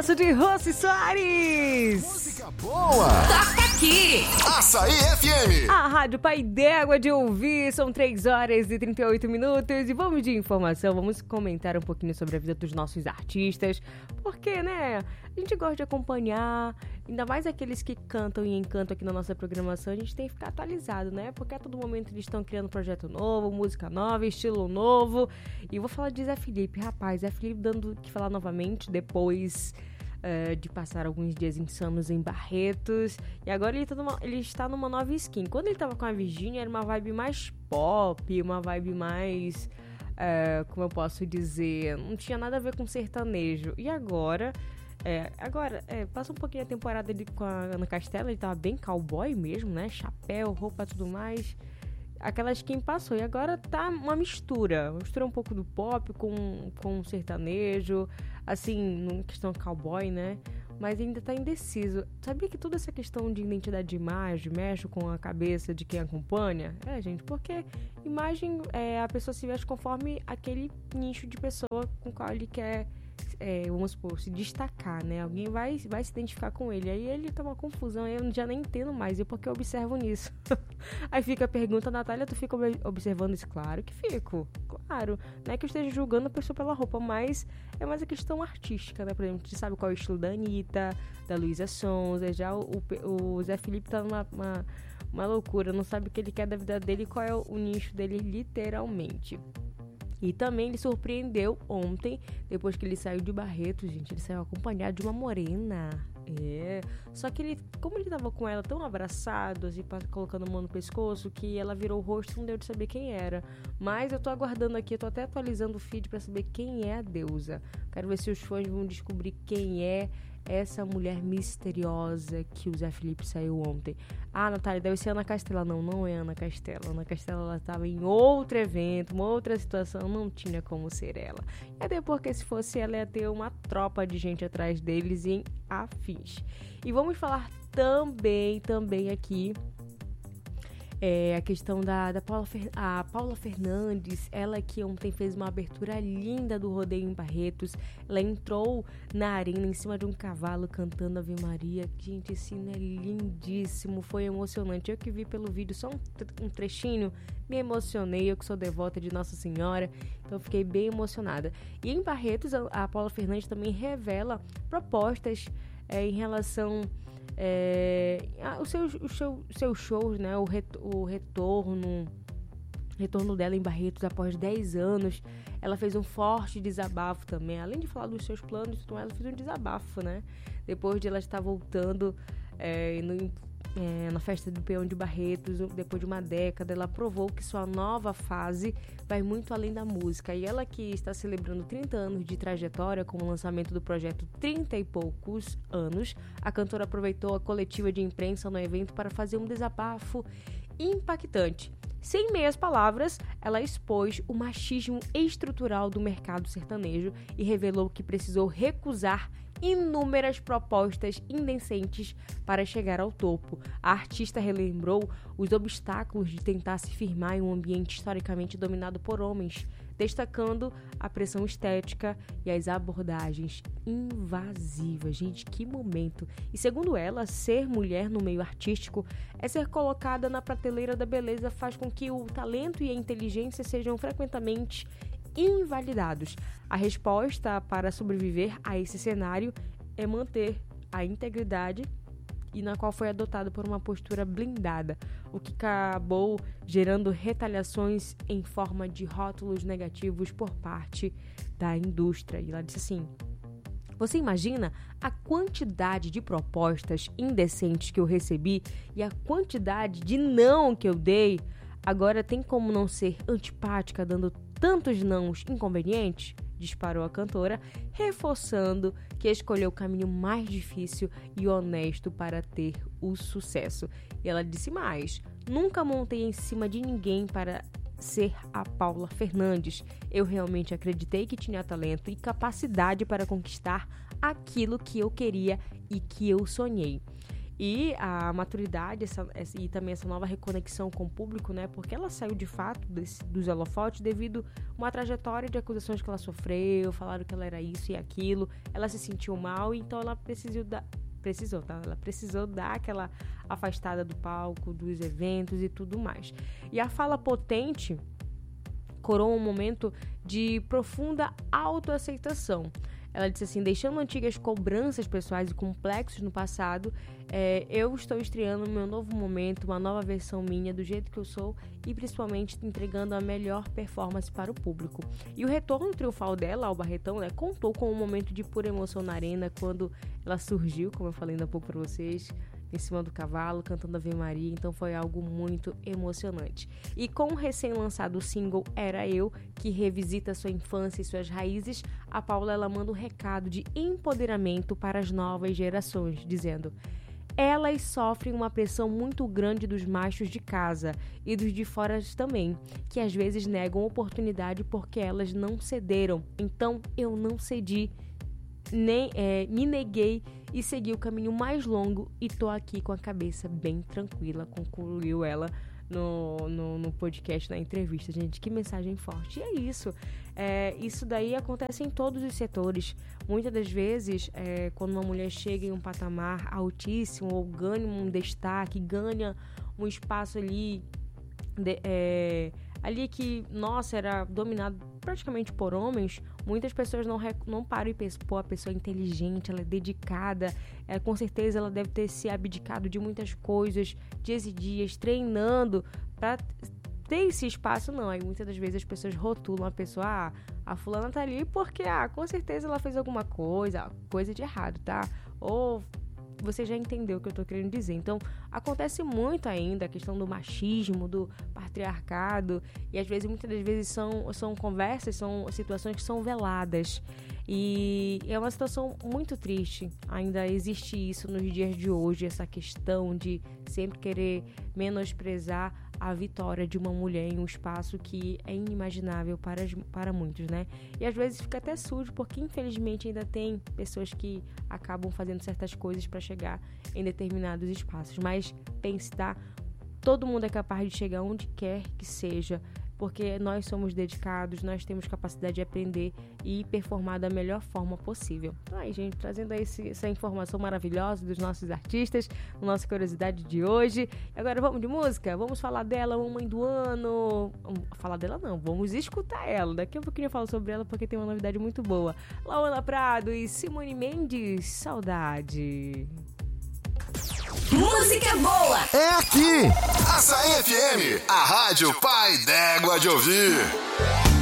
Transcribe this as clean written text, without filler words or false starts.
sucesso de Rossi Soares. Música boa. Toca aqui. Açaí FM. A Rádio Pai d'Égua de ouvir. São 3 horas e 38 minutos. E vamos de informação. Vamos comentar um pouquinho sobre a vida dos nossos artistas. Porque, né? A gente gosta de acompanhar. Ainda mais aqueles que cantam e encantam aqui na nossa programação. A gente tem que ficar atualizado, né? Porque a todo momento eles estão criando projeto novo, música nova, estilo novo. E eu vou falar de Zé Felipe. Rapaz, Zé Felipe dando o que falar novamente depois de passar alguns dias insanos em Barretos. E agora ele está numa nova skin. Quando ele estava com a Virgínia, era uma vibe mais pop, uma vibe mais... como eu posso dizer? Não tinha nada a ver com sertanejo. E agora... passa um pouquinho a temporada dele com a Ana Castela. Ele tava bem cowboy mesmo, né? Chapéu, roupa, tudo mais. Aquela skin passou. E agora tá uma mistura. Mistura um pouco do pop com sertanejo. Assim, numa questão cowboy, né? Mas ainda tá indeciso. Sabia que toda essa questão de identidade de imagem mexe com a cabeça de quem acompanha? Gente, porque imagem, a pessoa se veste conforme aquele nicho de pessoa com o qual ele quer... vamos supor, se destacar, né? Alguém vai se identificar com ele. Aí ele tá uma confusão, aí eu já nem entendo mais. E porque eu observo nisso? Aí fica a pergunta, Natália, tu fica observando isso? Claro que fico. Claro. Não é que eu esteja julgando a pessoa pela roupa, mas é mais a questão artística, né? Por exemplo, a gente sabe qual é o estilo da Anitta, da Luísa Sonza. Já o Zé Felipe tá numa loucura. Não sabe o que ele quer da vida dele e qual é o nicho dele, literalmente. E também ele surpreendeu ontem, depois que ele saiu de Barretos, gente. Ele saiu acompanhado de uma morena. Só que como ele tava com ela tão abraçado, assim, colocando a mão no pescoço, que ela virou o rosto e não deu de saber quem era. Mas eu tô aguardando aqui, eu tô até atualizando o feed pra saber quem é a deusa. Quero ver se os fãs vão descobrir quem é essa mulher misteriosa que o Zé Felipe saiu ontem. Natália, deve ser Ana Castela. Não é Ana Castela. Ana Castela, ela estava em outro evento, uma outra situação, não tinha como ser ela. E até porque se fosse ela, ia ter uma tropa de gente atrás deles em afins. E vamos falar também aqui a questão da Paula Fernandes. Ela que ontem fez uma abertura linda do rodeio em Barretos. Ela entrou na arena em cima de um cavalo cantando Ave Maria. Gente, esse hino é lindíssimo, foi emocionante. Eu que vi pelo vídeo só um trechinho, me emocionei. Eu que sou devota de Nossa Senhora, então fiquei bem emocionada. E em Barretos, a Paula Fernandes também revela propostas em relação... os seus shows, né? O retorno dela em Barretos após 10 anos. Ela fez um forte desabafo também. Além de falar dos seus planos, ela fez um desabafo, né? Depois de ela estar voltando na festa do Peão de Barretos, depois de uma década, ela provou que sua nova fase vai muito além da música. E ela que está celebrando 30 anos de trajetória com o lançamento do projeto 30 e poucos anos, a cantora aproveitou a coletiva de imprensa no evento para fazer um desabafo impactante. Sem meias palavras, ela expôs o machismo estrutural do mercado sertanejo e revelou que precisou recusar inúmeras propostas indecentes para chegar ao topo. A artista relembrou os obstáculos de tentar se firmar em um ambiente historicamente dominado por homens, destacando a pressão estética e as abordagens invasivas. Gente, que momento! E segundo ela, ser mulher no meio artístico é ser colocada na prateleira da beleza, faz com que o talento e a inteligência sejam frequentemente invalidados. A resposta para sobreviver a esse cenário é manter a integridade, e na qual foi adotado por uma postura blindada, o que acabou gerando retaliações em forma de rótulos negativos por parte da indústria. E ela disse assim: você imagina a quantidade de propostas indecentes que eu recebi e a quantidade de não que eu dei? Agora tem como não ser antipática dando tantos nãos inconvenientes? Disparou a cantora, reforçando que escolheu o caminho mais difícil e honesto para ter o sucesso. E ela disse mais: nunca montei em cima de ninguém para ser a Paula Fernandes. Eu realmente acreditei que tinha talento e capacidade para conquistar aquilo que eu queria e que eu sonhei. E a maturidade e também essa nova reconexão com o público, né? Porque ela saiu de fato dos holofotes devido a uma trajetória de acusações que ela sofreu, falaram que ela era isso e aquilo, ela se sentiu mal, então ela precisou dar aquela afastada do palco, dos eventos e tudo mais. E a fala potente coroa um momento de profunda autoaceitação. Ela disse assim: deixando antigas cobranças pessoais e complexos no passado, eu estou estreando meu novo momento, uma nova versão minha, do jeito que eu sou, e principalmente entregando a melhor performance para o público. E o retorno triunfal dela ao Barretão, né, contou com um momento de pura emoção na arena, quando ela surgiu, como eu falei ainda há pouco para vocês, em cima do cavalo, cantando Ave Maria, então foi algo muito emocionante. E com o recém-lançado single Era Eu, que revisita sua infância e suas raízes, a Paula ela manda um recado de empoderamento para as novas gerações, dizendo: elas sofrem uma pressão muito grande dos machos de casa e dos de fora também, que às vezes negam oportunidade porque elas não cederam. Então eu não cedi, me neguei e segui o caminho mais longo e tô aqui com a cabeça bem tranquila, concluiu ela no podcast, na entrevista. Gente, que mensagem forte. E é isso. Isso daí acontece em todos os setores. Muitas das vezes, quando uma mulher chega em um patamar altíssimo ou ganha um destaque, ganha um espaço ali que, nossa, era dominado praticamente por homens, muitas pessoas não param e pensam: pô, a pessoa é inteligente, ela é dedicada, com certeza ela deve ter se abdicado de muitas coisas, dias e dias, treinando para ter esse espaço. Não, aí muitas das vezes as pessoas rotulam a pessoa: a fulana tá ali porque, com certeza ela fez alguma coisa de errado, tá? Ou você já entendeu o que eu tô querendo dizer. Então, acontece muito ainda a questão do machismo, do patriarcado, e às vezes, muitas das vezes são conversas, são situações que são veladas. E é uma situação muito triste. Ainda existe isso nos dias de hoje, essa questão de sempre querer menosprezar a vitória de uma mulher em um espaço que é inimaginável para muitos, né? E às vezes fica até sujo, porque infelizmente ainda tem pessoas que acabam fazendo certas coisas para chegar em determinados espaços. Mas pense, tá? Todo mundo é capaz de chegar onde quer que seja, porque nós somos dedicados, nós temos capacidade de aprender e performar da melhor forma possível. Então aí, gente, trazendo aí essa informação maravilhosa dos nossos artistas, nossa curiosidade de hoje. Agora vamos de música? Vamos falar dela, Mamãe do Ano. Falar dela não, vamos escutar ela. Daqui a pouquinho eu falo sobre ela, porque tem uma novidade muito boa. Lauana Prado e Simone Mendes, Saudade. Música boa é aqui. Açaí FM, a rádio pai d'égua de ouvir.